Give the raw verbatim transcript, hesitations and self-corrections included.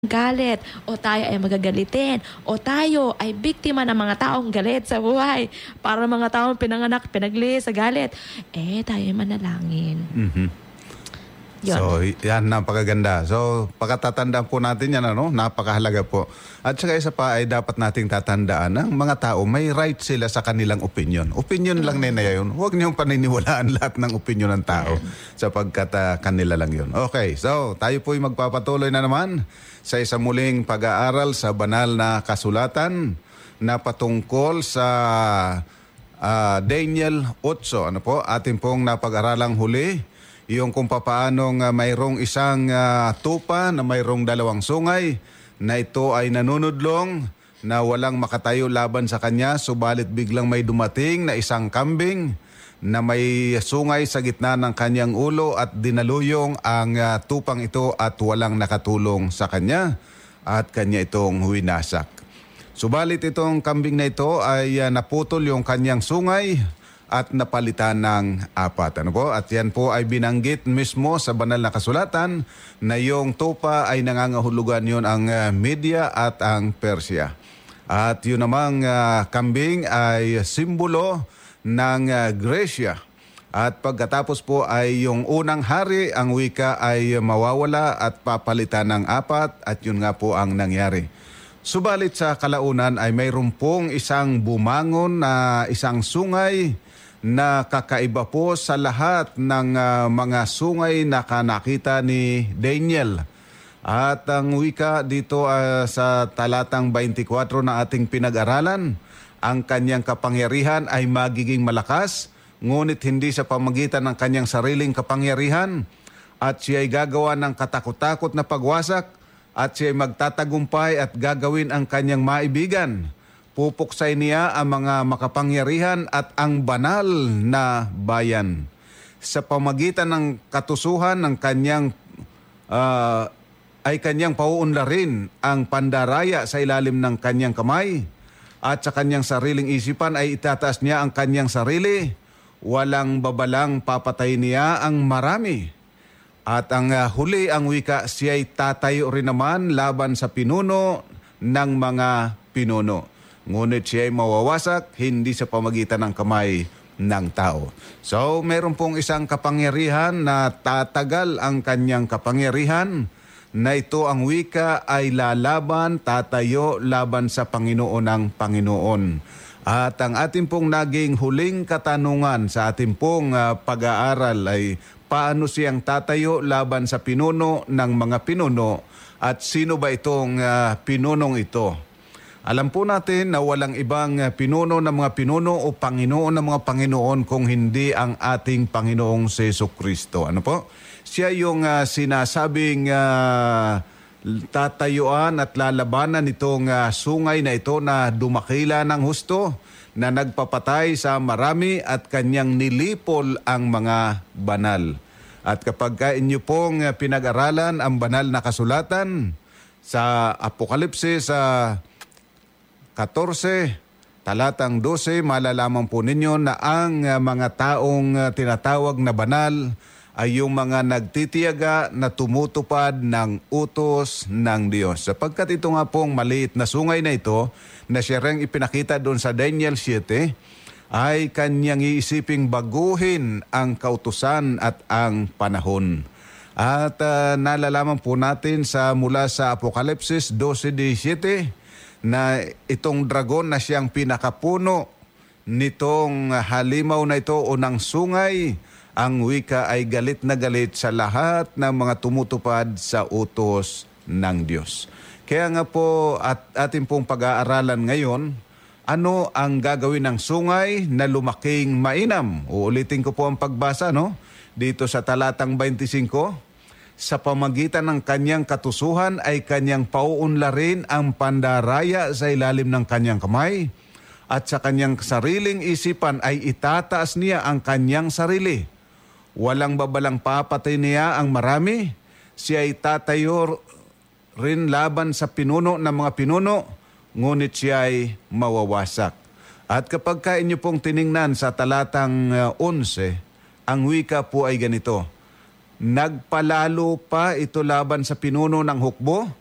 galit o tayo ay magagalitin o tayo ay biktima ng mga taong galit sa buhay. Para mga taong pinanganak, pinagli sa galit, eh tayo ay manalangin. Mhm. Yun. So, yan, napakaganda. So, pagkatatandaan po natin yan, ano, napakahalaga po. At saka isa pa ay dapat nating tatandaan ng mga tao, may right sila sa kanilang opinion. Opinion lang nila yun. Huwag niyong paniniwalaan lahat ng opinion ng tao sapagkat uh, kanila lang yun. Okay, so tayo po'y magpapatuloy na naman sa isang muling pag-aaral sa banal na kasulatan na patungkol sa uh, Daniel eight. Ano po, atin pong napag-aralang huli yung kung papaanong uh, mayroong isang uh, tupa na mayroong dalawang sungay na ito ay nanunudlong na walang makatayo laban sa kanya, subalit biglang may dumating na isang kambing na may sungay sa gitna ng kanyang ulo at dinaluyong ang uh, tupang ito at walang nakatulong sa kanya at kanya itong winasak. Subalit itong kambing na ito ay uh, naputol yung kanyang sungay at napalitan ng apat. Ano po? At yan po ay binanggit mismo sa banal na kasulatan na yung tupa ay nangangahulugan yun ang uh, Media at ang Persia. At yun namang uh, kambing ay simbolo ng uh, Gresya. At pagkatapos po ay yung unang hari, ang wika ay mawawala at papalitan ng apat at yun nga po ang nangyari. Subalit sa kalaunan ay mayroon pong isang bumangon na isang sungay na kakaiba po sa lahat ng uh, mga sungay na kanakita ni Daniel. At ang wika dito uh, sa talatang twenty-four na ating pinag-aralan, ang kanyang kapangyarihan ay magiging malakas, ngunit hindi sa pamagitan ng kanyang sariling kapangyarihan, at siya ay gagawa ng katakot-takot na pagwasak, at siya ay magtatagumpay at gagawin ang kanyang maibigan. Pupuksay niya ang mga makapangyarihan at ang banal na bayan. Sa pamagitan ng katusuhan ng kanyang uh, ay kanyang pauunlarin ang pandaraya sa ilalim ng kanyang kamay at sa kanyang sariling isipan ay itataas niya ang kanyang sarili. Walang babalang papatay niya ang marami. At ang uh, huli ang wika, siya ay tatayo rin naman laban sa pinuno ng mga pinuno. Ngunit siya ay mawawasak, hindi sa pamagitan ng kamay ng tao. So, meron pong isang kapangyarihan na tatagal ang kanyang kapangyarihan, na ito ang wika ay lalaban, tatayo laban sa Panginoon ng Panginoon. At ang ating pong naging huling katanungan sa ating pong uh, pag-aaral ay paano siyang tatayo laban sa pinuno ng mga pinuno at sino ba itong uh, pinunong ito? Alam po natin na walang ibang pinuno ng mga pinuno o Panginoon ng mga Panginoon kung hindi ang ating Panginoong Jesucristo. Ano po? Siya yung uh, sinasabing uh, tatayuan at lalabanan itong uh, sungay na ito na dumakila ng husto, na nagpapatay sa marami at kanyang nilipol ang mga banal. At kapag ka inyo pong uh, pinag-aralan ang banal na kasulatan sa Apokalipsis sa uh, fourteen, talatang twelve, malalaman po ninyo na ang uh, mga taong uh, tinatawag na banal ay yung mga nagtitiyaga na tumutupad ng utos ng Diyos. Sapagkat ito nga pong maliit na sungay na ito, na siya rin ipinakita doon sa Daniel seven, ay kanyang iisiping baguhin ang kautusan at ang panahon. At uh, nalalaman po natin sa mula sa Apokalipsis twelve seventeen, na itong dragon na siyang pinakapuno nitong halimaw na ito o ng sungay, ang wika ay galit na galit sa lahat ng mga tumutupad sa utos ng Diyos. Kaya nga po at ating pong pag-aaralan ngayon, ano ang gagawin ng sungay na lumaking mainam? Uulitin ko po ang pagbasa, no? Dito sa talatang twenty-five. Sa pamagitan ng kanyang katusuhan ay kanyang pauunlarin ang pandaraya sa ilalim ng kanyang kamay, at sa kanyang sariling isipan ay itataas niya ang kanyang sarili. Walang babalang papatay niya ang marami, siya ay tatayo rin laban sa pinuno ng mga pinuno, ngunit siya ay mawawasak. At kapag ka inyo pong tiningnan sa talatang uh, eleven, ang wika po ay ganito: nagpalalo pa ito laban sa pinuno ng hukbo